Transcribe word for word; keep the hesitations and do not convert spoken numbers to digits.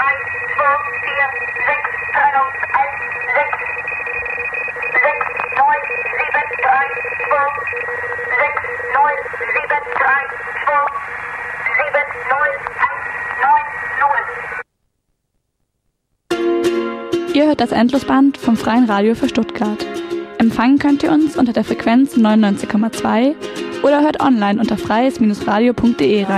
drei, zwei, vier, sechs, drei, eins, sechs, sechs, neun, sieben, drei, zwei, sechs, neun, sieben, drei, zwei, sieben, neun, eins, neun, null. Ihr hört das Endlosband vom Freien Radio für Stuttgart. Empfangen könnt ihr uns unter der Frequenz neunundneunzig Komma zwei oder hört online unter freies Bindestrich radio punkt de rein.